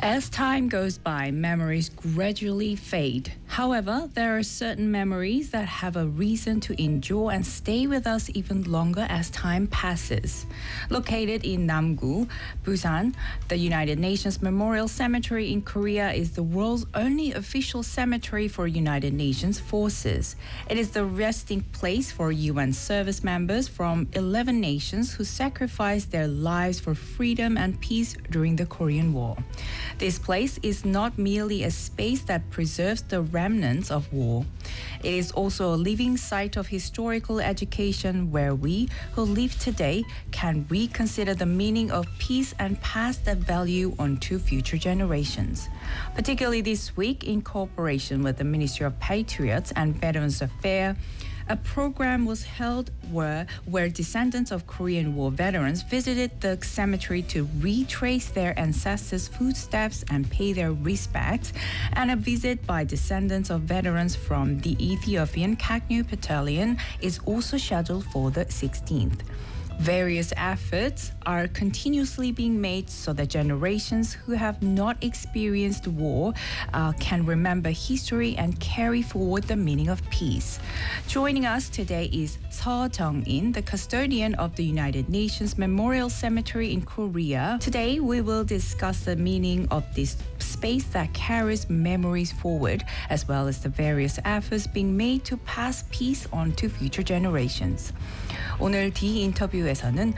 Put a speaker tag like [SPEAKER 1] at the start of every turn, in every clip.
[SPEAKER 1] As time goes by, memories gradually fade. However, there are certain memories that have a reason to endure and stay with us even longer as time passes. Located in Namgu, Busan, the United Nations Memorial Cemetery in Korea is the world's only official cemetery for United Nations forces. It is the resting place for UN service members from 11 nations who sacrificed their lives for freedom and peace during the Korean War. This place is not merely a space that preserves the remnants of war. It is also a living site of historical education where we, who live today, can reconsider the meaning of peace and pass that value on to future generations. Particularly this week, in cooperation with the Ministry of Patriots and Veterans Affairs, a program was held where descendants of Korean War veterans visited the cemetery to retrace their ancestors' footsteps and pay their respects, and a visit by descendants of veterans from the Ethiopian Kaknu Battalion is also scheduled for the 16th. Various efforts are continuously being made so that generations who have not experienced war can remember history and carry forward the meaning of peace. Joining us today is Seo Jung-in, the custodian of the United Nations Memorial Cemetery in Korea. Today, we will discuss the meaning of this space that carries memories forward, as well as the various efforts being made to pass peace on to future generations. 오늘 D 인터뷰에서는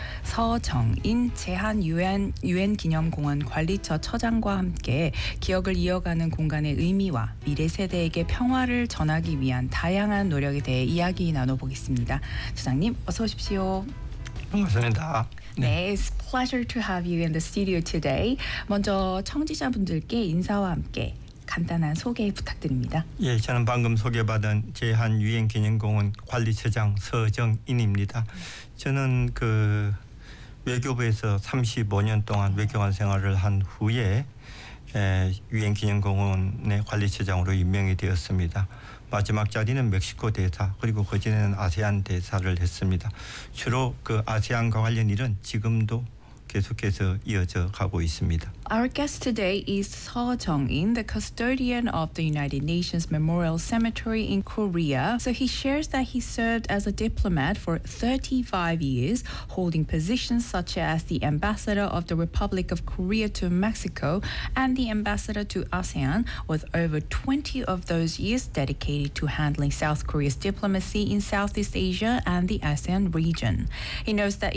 [SPEAKER 1] 서정인 제한 UN 기념공원 관리처 처장과 함께 기억을 이어가는 공간의 의미와 미래 세대에게 평화를 전하기 위한 다양한 노력에 대해 이야기 나눠보겠습니다. 처장님, 어서 오십시오.
[SPEAKER 2] 반갑습니다.
[SPEAKER 1] 네, it's a pleasure to have you in the studio today. 먼저 청취자분들께 인사와 함께 간단한 소개 부탁드립니다.
[SPEAKER 2] 예, 저는 방금 소개받은 제한유엔기념공원 관리처장 서정인입니다. 저는 외교부에서 35년 동안 외교관 생활을 한 후에 유엔기념공원의 관리처장으로 임명이 되었습니다. 마지막 자리는 멕시코 대사, 그리고 그전에는 아세안 대사를 했습니다. 주로 아세안과 관련 일은 지금도 계속해서 이어져 가고 있습니다.
[SPEAKER 1] Our guest today is Seo Jung-in, the custodian of the United Nations Memorial Cemetery in Korea. So he shares that he served as a diplomat for 35 years, holding positions such as the ambassador of the Republic of Korea to Mexico and the ambassador to ASEAN, with over 20 of those years dedicated to handling South Korea's diplomacy in Southeast Asia and the ASEAN region. He knows that